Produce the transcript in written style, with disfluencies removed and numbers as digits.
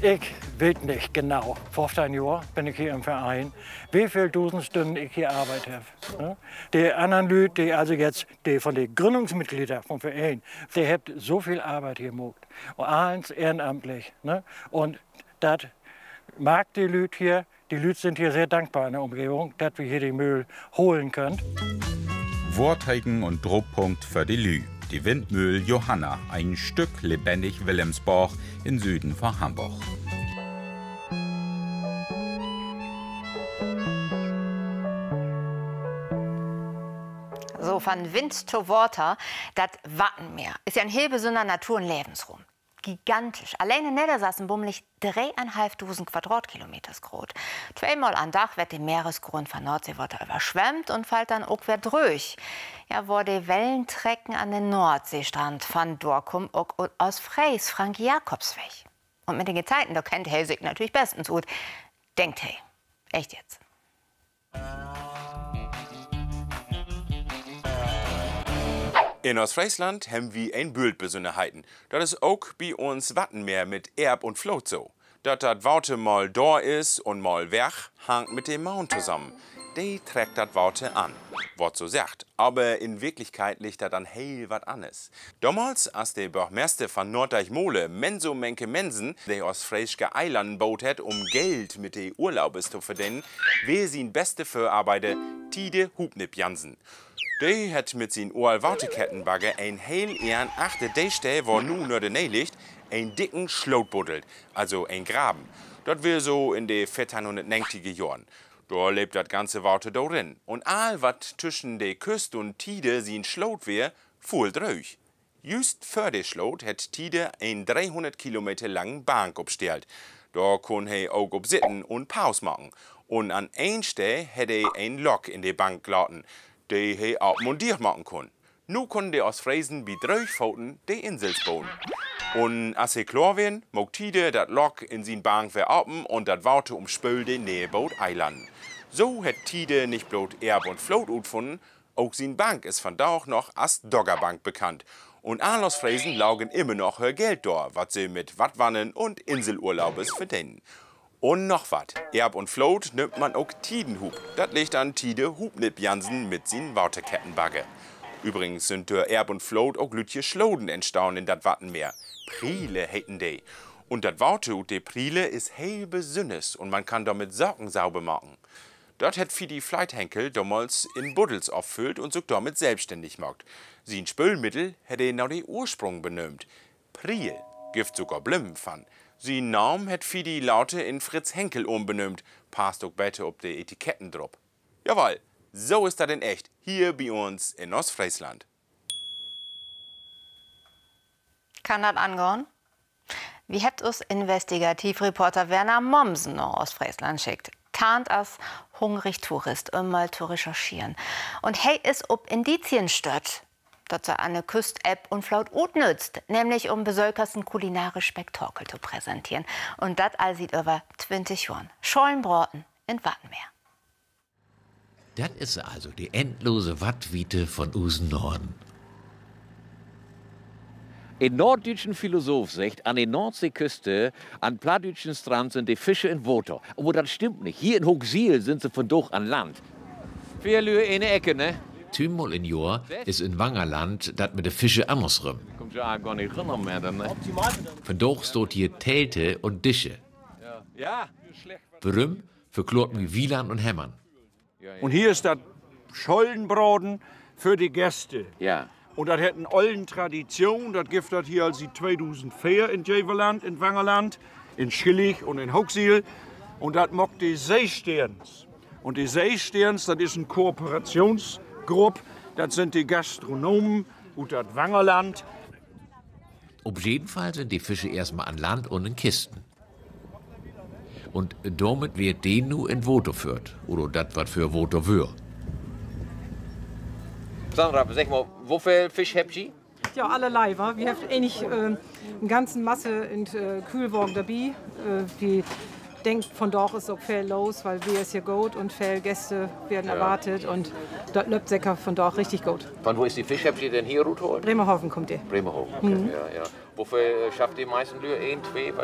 Ich weiß nicht genau, 15 Jahre bin ich hier im Verein, wie viele tausend Stunden ich hier arbeitet habe. Ne? Die anderen Leute, die also jetzt die von den Gründungsmitgliedern vom Verein, die haben so viel Arbeit hier gemacht. Und alles ehrenamtlich. Ne? Und das mag die Leute hier. Die Leute sind hier sehr dankbar in der Umgebung, dass wir hier den Müll holen können. Wortheigen und Druckpunkt für die Lü. Die Windmühl Johanna, ein Stück lebendig Wilhelmsborg im Süden von Hamburg. So, von Wind zu Water, das Wattenmeer ist ja ein heel besonderer Natur- und Lebensraum. Gigantisch. Allein in Niedersachsen bummelig 3.500 Quadratkilometer groß. Zweimal am Tag wird der Meeresgrund von Nordseewater überschwemmt und fällt dann auch wieder durch. Ja, wo die Wellen trecken an den Nordseestrand von Dorkum auch aus Freys, Frank Jakobsweg. Und mit den Gezeiten, da kennt hey sich natürlich bestens gut. Denkt hey, echt jetzt. In Ostfriesland haben wir ein Bildbesonderheiten. Das ist auch bei uns Wattenmeer mit Erb und Float so. Dass das Water mal da ist und mal weg, hängt mit dem Mount zusammen. Die trägt das Water an, was so sagt. Aber in Wirklichkeit liegt da dann heel was anderes. Damals, als der Bürgermeister von Norddeichmole, Menso Menke Mensen, der ostfriesische Eilanden baut hat, um Geld mit den Urlaubes zu verdienen, wäre sein beste Vorarbeiter Tide Hubnip Jansen. Der hat mit seinen Ohrwartekettenbagger ein heel ehren achte Dächte, wo nun nur der Nähe liegt, einen dicken Schlot buddelt, also ein Graben. Das wär so in den 1490er Jahren. Da lebt das ganze Warte darin. Und all was zwischen der Küste und Tide sein Schlot wär, fuhl durch. Just vor der Schlot hat Tide ein 300 Kilometer langen Bank aufgestellt. Da kon er auch obsitten und Pause machen. Und an ein Stelle hätte er ein Lok in der Bank geladen, die er auch montiert machen kann. Nu können die Ostfriesen bei 3 Pfoten die Insel bauen. Und als sie klar werden, mag Tide das Lok in sein Bank verarbeiten und das Warte umspült den Näheboot Eiland. So hat Tide nicht bloß Erb und Float gefunden, auch sein Bank ist von da auch noch als Doggerbank bekannt. Und alle Ostfriesen laugen immer noch ihr Geld da, was sie mit Wattwannen und Inselurlaubes verdienen. Und noch was. Erb und Float nimmt man auch Tidenhub. Das liegt an Tide Hubnip Jansen mit seinen Wartekettenbagger. Übrigens sind durch Erb und Float auch lütje Schloden entstanden in das Wattenmeer. Priele heiten die. Und das Warte und die Priele ist heel besünnes und man kann damit Socken sauber machen. Dort hat Fidi Fleithenkel damals in Buddels auffüllt und sich damit selbstständig gemacht. Sein Spülmittel hätte er den Ursprung benömt. Priel, gibt sogar Blimmen von. Sein Namen hat Fidi Laute in Fritz Henkel umbenömt. Passt auch besser auf die Etiketten drauf. Jawohl, so ist das in echt, hier bei uns in Ostfriesland. Kann das angehen? Wie hat uns Investigativreporter Werner Mommsen nach Ostfriesland schickt? Tarnt als hungrig Tourist, mal zu recherchieren. Und hey ist ob Indizien stört, dass er eine Küst-App und Flaut gut nützt, nämlich um besölkersten kulinarisch Spektakel zu präsentieren. Und das all sieht über 20 Jahren. Schollenbraten in Wattenmeer. Das ist also die endlose Wattwiete von Usen Norden. Ein norddeutscher Philosoph sagt, an der Nordseeküste, an plattdeutschen Strand sind die Fische in Water. Aber das stimmt nicht. Hier in Hochsiel sind sie von doch an Land. Vier Lühe in der Ecke, ne? Tümol in Jor ist in Wangerland dat mit de Fische andersrum. Kommt ja gar nicht ran mehr dann, ne? Von doch steht hier Telte und Dische. Ja. Berühmt für Klorten wie Wieland und Hemmern. Und hier ist das Schollenbraten für die Gäste. Ja. Und das hat eine alte Tradition. Das gibt das hier als 2004 in Jeverland, in Wangerland, in Schillig und in Hochsiel. Und das macht die Seesterns. Und die Seesterns, das ist eine Kooperationsgruppe. Das sind die Gastronomen und das Wangerland. Auf jeden Fall sind die Fische erstmal an Land und in Kisten. Und damit wird den nu in Voto führt. Oder das, was für Voto wür. Sandra, sag mal, wie viel Fisch habt ihr? Ja, allerlei, wa? Wir haben eigentlich eine ganze Masse in Kühlwagen dabei. Wir denken, von dort ist auch viel los, weil wir es hier gut und viele Gäste werden erwartet. Und dort läuft Säcker von dort richtig gut. Von wo ist die Fisch? Habt ihr denn hier rutholt? Bremerhaven kommt ihr. Bremerhaven, okay. Ja, ja. Wofür schafft ihr meisten Lühe? 1, 2?